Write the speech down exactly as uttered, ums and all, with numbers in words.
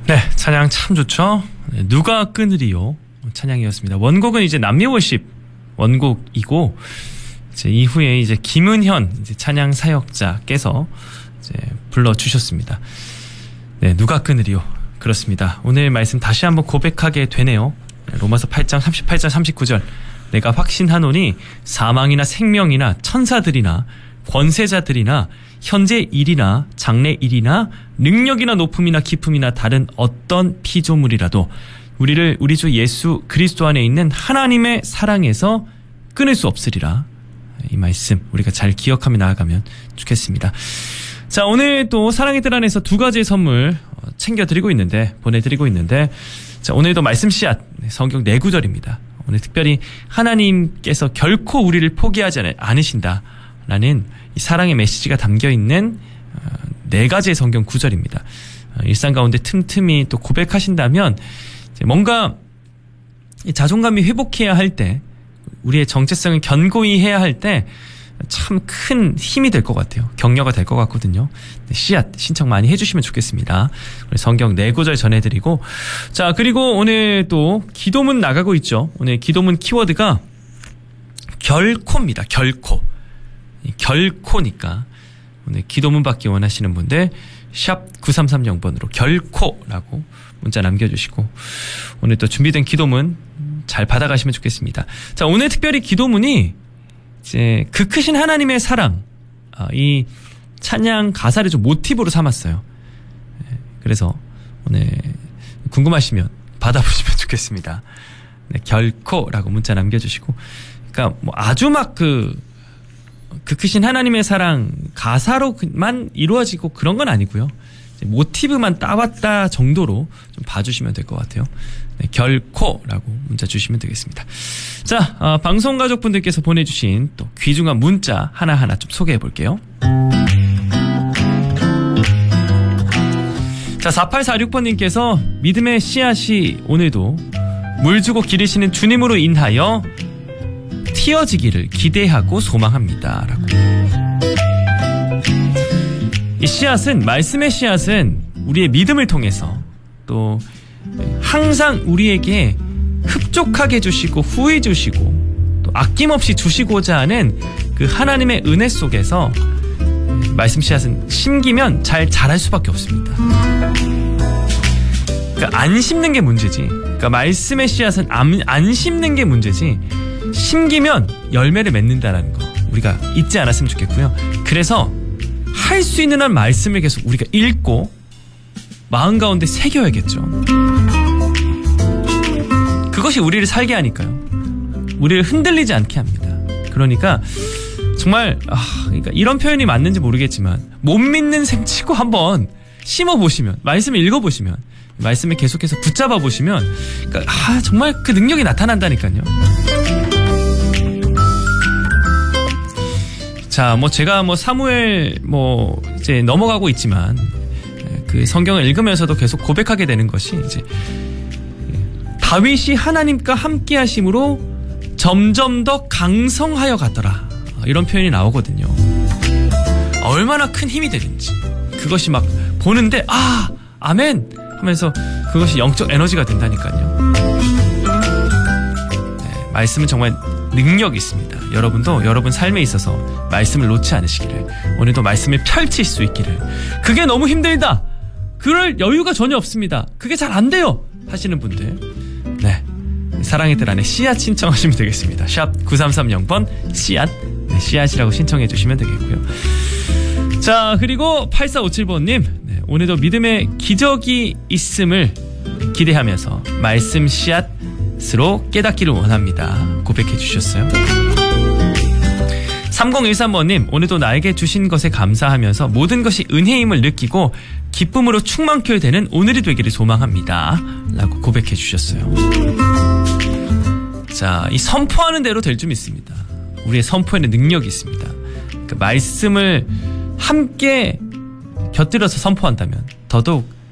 네, 찬양 참 좋죠. 네, 누가 끊으리요 찬양이었습니다. 원곡은 이제 남미월십 원곡이고 이제 이후에 이제 김은현 이제 찬양 사역자께서 이제 불러주셨습니다. 네, 누가 끊으리요. 그렇습니다. 오늘 말씀 다시 한번 고백하게 되네요. 로마서 팔 장 삼십팔 절 삼십구 절 내가 확신하노니 사망이나 생명이나 천사들이나 권세자들이나 현재 일이나 장래 일이나 능력이나 높음이나 깊음이나 다른 어떤 피조물이라도 우리를 우리 주 예수 그리스도 안에 있는 하나님의 사랑에서 끊을 수 없으리라. 이 말씀 우리가 잘 기억하며 나아가면 좋겠습니다. 자, 오늘 또 사랑의 뜰 안에서 두 가지의 선물 챙겨드리고 있는데 보내드리고 있는데 자, 오늘도 말씀 씨앗 성경 네 구절입니다. 오늘 특별히 하나님께서 결코 우리를 포기하지 않으신다라는 이 사랑의 메시지가 담겨있는 네 가지의 성경 구절입니다. 일상 가운데 틈틈이 또 고백하신다면 뭔가 자존감이 회복해야 할 때 우리의 정체성을 견고히 해야 할 때 참 큰 힘이 될 것 같아요. 격려가 될 것 같거든요. 씨앗 신청 많이 해주시면 좋겠습니다. 성경 네 구절 전해드리고 자 그리고 오늘 또 기도문 나가고 있죠. 오늘 기도문 키워드가 결코입니다. 결코. 결코니까 오늘 기도문 받기 원하시는 분들 샵 구삼삼공 번으로 결코라고 문자 남겨주시고 오늘 또 준비된 기도문 잘 받아가시면 좋겠습니다. 자, 오늘 특별히 기도문이 이제 그 크신 하나님의 사랑 이 찬양 가사를 좀 모티브로 삼았어요. 그래서 오늘 궁금하시면 받아보시면 좋겠습니다. 네, 결코라고 문자 남겨주시고 그러니까 뭐 아주 막 그 그 크신 하나님의 사랑 가사로만 이루어지고 그런 건 아니고요. 모티브만 따왔다 정도로 좀 봐주시면 될 것 같아요. 네, 결코라고 문자 주시면 되겠습니다. 자, 어, 방송 가족분들께서 보내주신 또 귀중한 문자 하나하나 좀 소개해 볼게요. 자, 사팔사육 번님께서 믿음의 씨앗이 오늘도 물 주고 기르시는 주님으로 인하여 튀어지기를 기대하고 소망합니다. 라고. 이 씨앗은, 말씀의 씨앗은 우리의 믿음을 통해서 또 항상 우리에게 흡족하게 주시고 후히 주시고 또 아낌없이 주시고자 하는 그 하나님의 은혜 속에서 말씀 씨앗은 심기면 잘 자랄 수밖에 없습니다. 그러니까 안 심는 게 문제지. 그러니까 말씀의 씨앗은 안, 안 심는 게 문제지. 심기면 열매를 맺는다라는 거 우리가 잊지 않았으면 좋겠고요. 그래서 할 수 있는 한 말씀을 계속 우리가 읽고 마음 가운데 새겨야겠죠. 그것이 우리를 살게 하니까요. 우리를 흔들리지 않게 합니다. 그러니까 정말 아, 그러니까 이런 표현이 맞는지 모르겠지만 못 믿는 셈치고 한번 심어보시면 말씀을 읽어보시면 말씀을 계속해서 붙잡아 보시면 그러니까 아, 정말 그 능력이 나타난다니까요. 자, 뭐 제가 뭐 사무엘 뭐 이제 넘어가고 있지만 그 성경을 읽으면서도 계속 고백하게 되는 것이 이제 다윗이 하나님과 함께 하심으로 점점 더 강성하여 가더라. 이런 표현이 나오거든요. 얼마나 큰 힘이 되는지. 그것이 막 보는데 아, 아멘 하면서 그것이 영적 에너지가 된다니까요. 네, 말씀은 정말 능력이 있습니다. 여러분도 여러분 삶에 있어서 말씀을 놓지 않으시기를 오늘도 말씀을 펼칠 수 있기를 그게 너무 힘들다. 그럴 여유가 전혀 없습니다. 그게 잘 안 돼요. 하시는 분들 네 사랑의 뜰 안에 씨앗 신청하시면 되겠습니다. 샵 구삼삼공 번 씨앗 네, 씨앗이라고 신청해 주시면 되겠고요. 자 그리고 팔사오칠 번님 네, 오늘도 믿음의 기적이 있음을 기대하면서 말씀 씨앗으로 깨닫기를 원합니다. 고백해 주셨어요. 삼공일삼 번님 오늘도 나에게 주신 것에 감사하면서 모든 것이 은혜임을 느끼고 기쁨으로 충만케 되는 오늘이 되기를 소망합니다. 라고 고백해 주셨어요. 자, 이 선포하는 대로 될 줄 믿습니다. 우리의 선포에는 능력이 있습니다. 그 말씀을 함께 곁들여서 선포한다면 더더욱